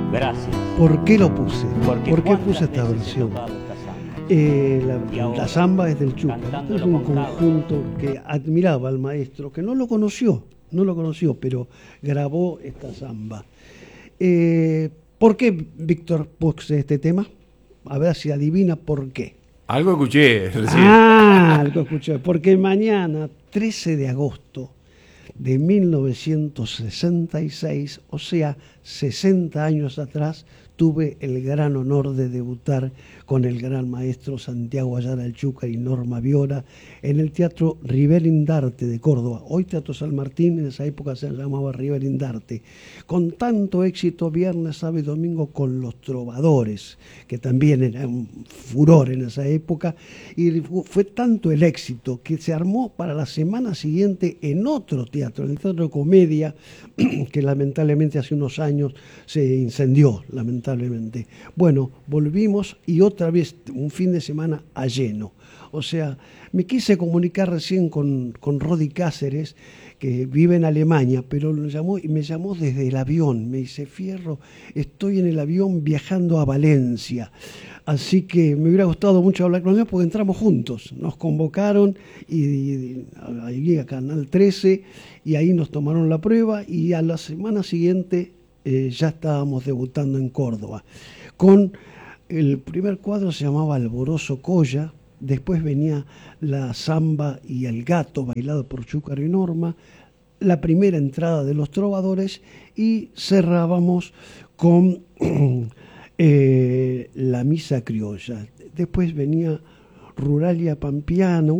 Gracias. ¿Por qué lo puse? Porque ¿Por qué ¿cuántas puse esta veces he versión? tocado esta samba? Y ahora, La samba es del Chúcar. cantando Es lo un contado. conjunto que admiraba al maestro, que no lo conoció, pero grabó esta samba. ¿Por qué, Víctor, puse este tema? A ver si adivina por qué. Algo escuché recién. Algo escuché. Porque mañana, 13 de agosto de 1966, o sea, 60 años atrás, tuve el gran honor de debutar con el gran maestro Santiago Ayala el Chúcar y Norma Viora en el Teatro Riverindarte de Córdoba. Hoy Teatro San Martín, en esa época se llamaba Riverindarte. Con tanto éxito, viernes, sábado y domingo con Los Trovadores, que también era un furor en esa época, y fue tanto el éxito que se armó para la semana siguiente en otro teatro, en el Teatro de Comedia, que lamentablemente hace unos años se incendió, lamentablemente. Bueno, volvimos y otra vez un fin de semana a lleno. O sea, me quise comunicar recién con Rodi Cáceres, que vive en Alemania, pero me llamó desde el avión. Me dice: Fierro, estoy en el avión viajando a Valencia. Así que me hubiera gustado mucho hablar con él porque entramos juntos. Nos convocaron y ahí a Canal 13 y ahí nos tomaron la prueba y a la semana siguiente ya estábamos debutando en Córdoba. Con el primer cuadro se llamaba Alboroso Colla, después venía la samba y el gato bailado por Chúcar y Norma, la primera entrada de Los Trovadores y cerrábamos con la misa criolla. Después venía Ruralia Pampiana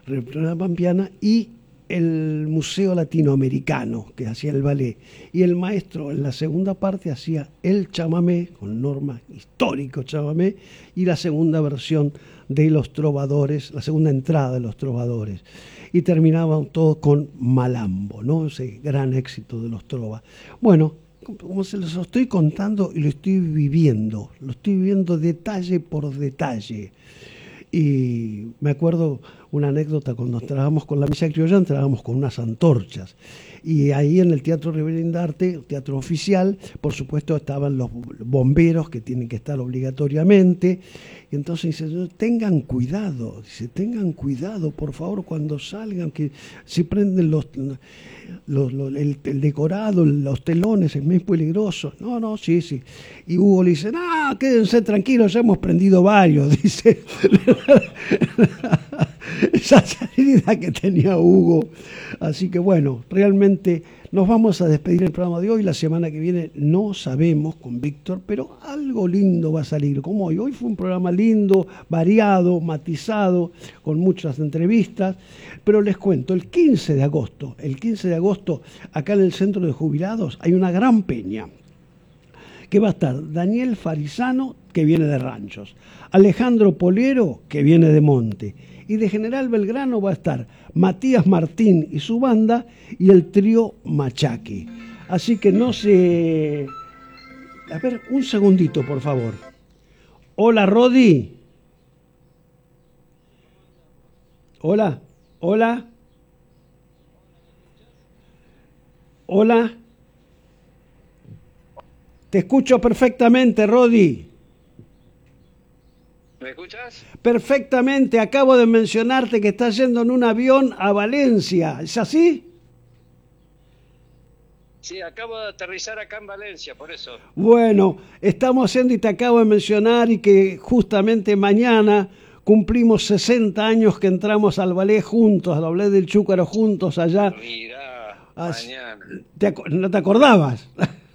y el Museo Latinoamericano, que hacía el ballet. Y el maestro en la segunda parte hacía el chamamé, con Norma, histórico chamamé, y la segunda versión de Los Trovadores, la segunda entrada de Los Trovadores. Y terminaban todos con Malambo, ¿no? Ese gran éxito de los trovas. Bueno, como se los estoy contando y lo estoy viviendo detalle por detalle. Y me acuerdo una anécdota, cuando trabajamos con la misa criolla, trabajamos con unas antorchas. Y ahí en el Teatro Riverindarte, teatro oficial, por supuesto estaban los bomberos que tienen que estar obligatoriamente. Y entonces dice: tengan cuidado, por favor, cuando salgan, que si prenden el decorado, los telones, es muy peligroso. No, sí. Y Hugo le dice: no, quédense tranquilos, ya hemos prendido varios, dice. Esa salida que tenía Hugo. Así que bueno, realmente nos vamos a despedir del programa de hoy. La semana que viene no sabemos con Víctor, pero algo lindo va a salir como hoy. Hoy fue un programa lindo, variado, matizado, con muchas entrevistas. Pero les cuento, el 15 de agosto, acá en el Centro de Jubilados, hay una gran peña que va a estar Daniel Farisano, que viene de Ranchos, Alejandro Polero, que viene de Monte, y de General Belgrano va a estar Matías Martín y su banda y el trío Machaque. Así que no se... A ver, un segundito, por favor. Hola, Rodi. Hola. Te escucho perfectamente, Rodi. ¿Me escuchas? Perfectamente, acabo de mencionarte que estás yendo en un avión a Valencia, ¿es así? Sí, acabo de aterrizar acá en Valencia, por eso. Bueno, estamos haciendo y te acabo de mencionar y que justamente mañana cumplimos 60 años que entramos al ballet juntos, al ballet del Chúcaro juntos allá. Mirá, mañana. ¿No te acordabas?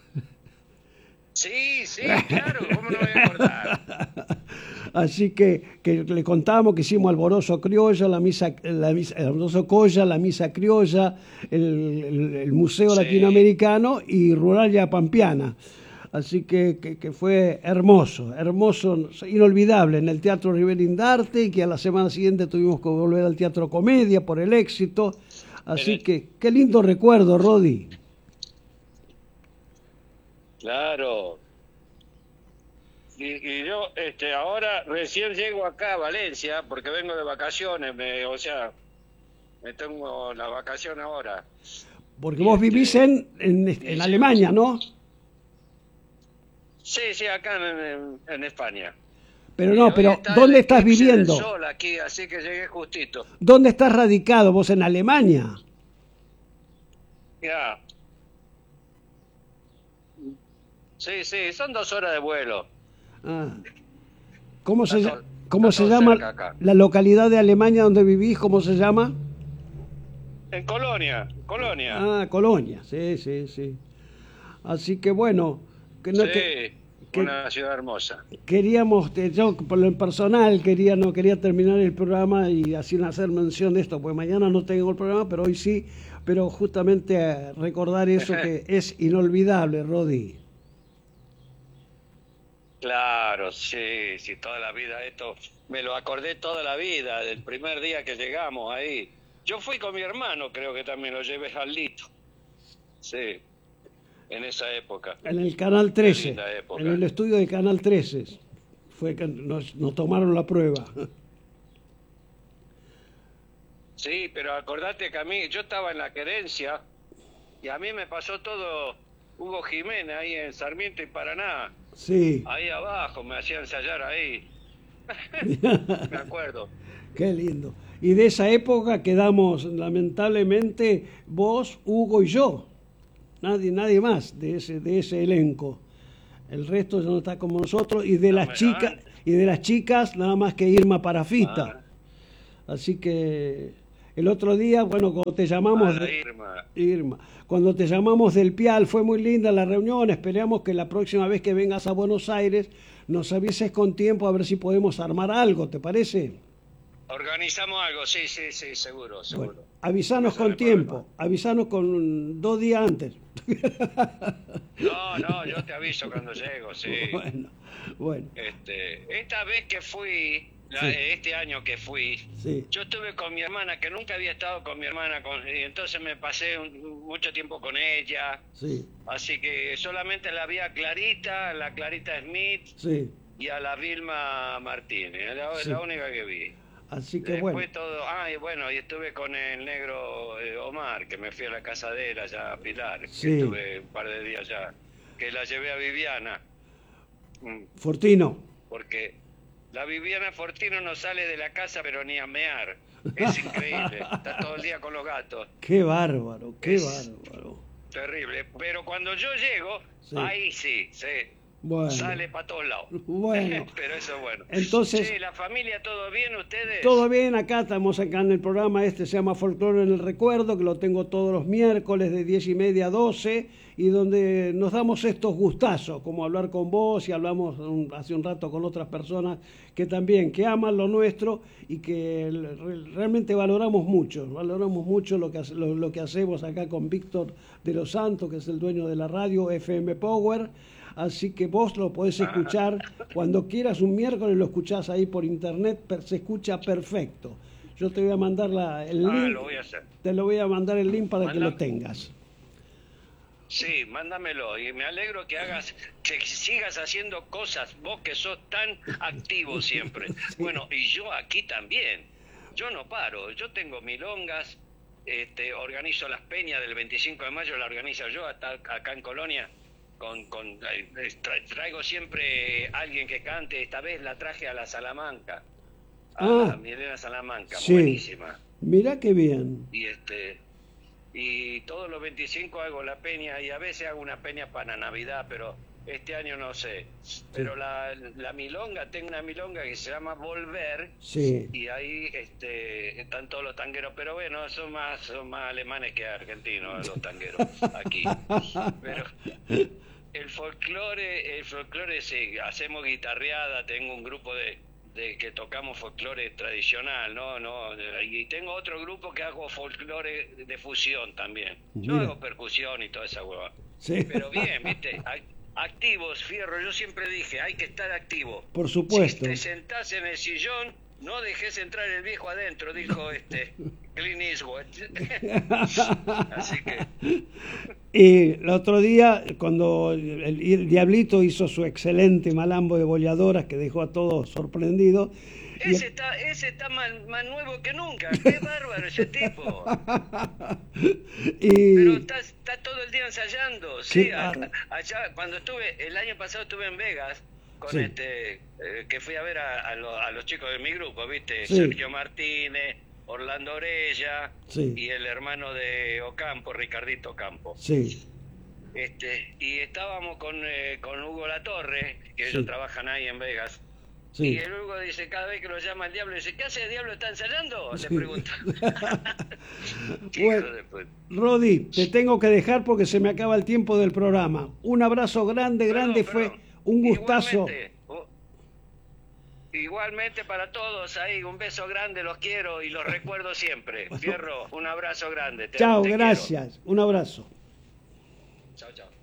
Sí, claro, ¿cómo no me voy a acordar? Así que le contamos que hicimos Alboroso Criolla, Alboroso Colla, la misa criolla, el Museo Latinoamericano y Ruralia Pampiana. Así que fue hermoso, inolvidable en el Teatro Riverindarte, y que a la semana siguiente tuvimos que volver al Teatro Comedia por el éxito. Así que qué lindo recuerdo, Rodi. Claro. Y yo ahora recién llego acá a Valencia porque vengo de vacaciones, me tengo la vacación ahora. Porque vos vivís en Alemania, ¿no? Sí, acá en España. Pero no, Hoy pero está ¿dónde el estás eclipse del viviendo? sol aquí, así que llegué justito. ¿Dónde estás radicado? ¿Vos en Alemania? Ya. Sí, son 2 horas de vuelo. Ah. ¿Cómo se, Está ll- cómo se todo llama cerca acá. la localidad de Alemania donde vivís? ¿Cómo se llama? En Colonia. Ah, Colonia, sí. Así que bueno, que no Sí, que- una ciudad hermosa. queríamos, yo por lo personal no quería terminar el programa y así hacer mención de esto, pues mañana no tengo el programa, pero hoy sí, pero justamente recordar eso que es inolvidable, Rodi. Claro, sí, toda la vida esto, me lo acordé toda la vida, del primer día que llegamos ahí. Yo fui con mi hermano, creo que también lo llevé al Lito. Sí, en esa época. En el Canal 13, linda época. en el estudio del Canal 13, fue que nos tomaron la prueba. Sí, pero acordate que a mí, yo estaba en la querencia y a mí me pasó todo Hugo Jiménez ahí en Sarmiento y Paraná. Sí, Ahí abajo, me hacía ensayar ahí. Me acuerdo. qué lindo. Y de esa época quedamos, lamentablemente, vos, Hugo y yo. Nadie más de ese elenco. El resto ya no está como nosotros. Y de No las me chicas, dan. y de las chicas, nada más que Irma Parafita. Ah. Así que el otro día, bueno, cuando te llamamos A la de- Irma. Irma, cuando te llamamos del Pial, fue muy linda la reunión. Esperamos que la próxima vez que vengas a Buenos Aires nos avises con tiempo a ver si podemos armar algo, ¿te parece? Organizamos algo, sí, seguro. Bueno, avisanos Eso no con hay tiempo, problema. avisanos con 2 días antes. No, yo te aviso cuando llego, sí. Bueno, Esta vez que fui, Sí. este año que fui, sí, yo estuve con mi hermana, que nunca había estado con mi hermana, y entonces me pasé mucho tiempo con ella, sí, así que solamente la vi a Clarita, la Clarita Smith sí. y a la Vilma Martínez, Sí. la única que vi. Así que Después bueno, todo, y estuve con el negro Omar, que me fui a la casa de él allá a Pilar, Sí. que estuve un par de días allá, que la llevé a Viviana, Fortino. porque la Viviana Fortino no sale de la casa pero ni a mear, es increíble, está todo el día con los gatos, Qué bárbaro, qué Es- bárbaro. terrible, pero cuando yo llego, Sí. ahí sí, Bueno. sale para todos lados. Bueno. Pero eso es bueno. Entonces- Sí, la familia, ¿todo bien ustedes? Todo bien, acá estamos acá en el programa, se llama Folclore en el Recuerdo, que lo tengo todos los miércoles de 10:30 a 12, y donde nos damos estos gustazos, como hablar con vos y hablamos hace un rato con otras personas que también, que aman lo nuestro y que realmente valoramos mucho lo que hacemos acá con Víctor de los Santos, que es el dueño de la radio FM Power. Así que vos lo podés escuchar cuando quieras, un miércoles lo escuchás ahí por internet, se escucha perfecto. Yo te voy a mandar el link. Lo voy a hacer. Te lo voy a mandar el link para que lo Mándame. tengas. Sí, mándamelo y me alegro que sigas haciendo cosas, vos que sos tan activo siempre. Bueno, y yo aquí también. Yo no paro, yo tengo milongas, organizo las peñas del 25 de mayo, la organizo yo acá en Colonia. Traigo siempre alguien que cante, esta vez la traje a la Salamanca, a Milena Salamanca, sí. buenísima. Mirá qué bien. Y todos los 25 hago la peña y a veces hago una peña para Navidad, pero este año no sé. Pero la milonga, tengo una milonga que se llama Volver, Sí. y ahí están todos los tangueros, pero bueno, son más alemanes que argentinos los tangueros aquí. Pero el folclore sí, hacemos guitarreada, tengo un grupo de que tocamos folclore tradicional, y tengo otro grupo que hago folclore de fusión también. Yo Mira. hago percusión y toda esa hueva. Sí. Pero bien, viste, activos, fierro, yo siempre dije, hay que estar activo. Por supuesto. Si te sentás en el sillón, no dejes entrar el viejo adentro, dijo Clint Eastwood. Así que... Y el otro día, cuando el Diablito hizo su excelente malambo de boleadoras que dejó a todos sorprendidos. Ese está más nuevo que nunca. Qué bárbaro ese tipo. Pero está todo el día ensayando. Sí, allá, cuando el año pasado estuve en Vegas con sí. Que fui a ver a los chicos de mi grupo, ¿viste? Sí. Sergio Martínez, Orlando Orella, sí. y el hermano de Ocampo, Ricardito Ocampo. Sí. Y estábamos con Hugo Latorre, que sí. ellos trabajan ahí en Vegas. Sí. Y el Hugo dice, cada vez que lo llama el Diablo, dice, ¿qué hace el Diablo? ¿Está ensayando? Sí. Le pregunta. Bueno, Rodi, te tengo que dejar porque se me acaba el tiempo del programa. Un abrazo grande, fue un gustazo. Igualmente para todos ahí, un beso grande, los quiero y los recuerdo siempre. Fierro, un abrazo grande. Chao, te gracias. Quiero. Un abrazo. Chao, chao.